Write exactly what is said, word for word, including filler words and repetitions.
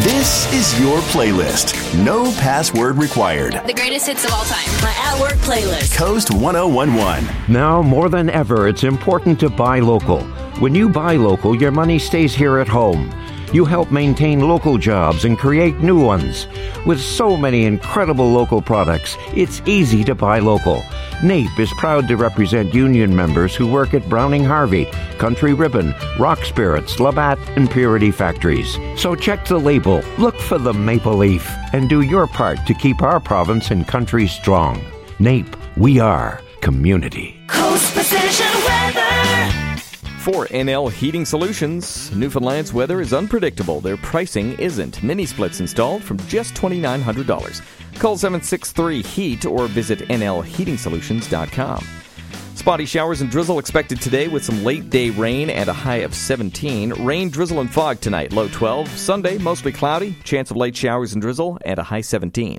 This is your playlist. No password required. The greatest hits of all time. My at-work playlist. Coast one oh one one. Now, more than ever, it's important to buy local. When you buy local, your money stays here at home. You help maintain local jobs and create new ones. With so many incredible local products, it's easy to buy local. NAPE is proud to represent union members who work at Browning Harvey, Country Ribbon, Rock Spirits, Labatt, and Purity Factories. So check the label, look for the maple leaf, and do your part to keep our province and country strong. NAPE, we are community. Coast Precision Weather. For N L Heating Solutions, Newfoundland's weather is unpredictable. Their pricing isn't. Mini splits installed from just two thousand nine hundred dollars. Call seven six three heat or visit N L heating solutions dot com. Spotty showers and drizzle expected today with some late-day rain and a high of seventeen. Rain, drizzle, and fog tonight, low twelve. Sunday, mostly cloudy, chance of late showers and drizzle, and a high seventeen.